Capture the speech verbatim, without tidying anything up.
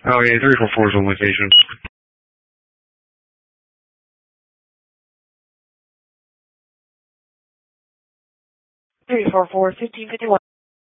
Oh, yeah, three four four is on location. three four four, fifteen fifty-one.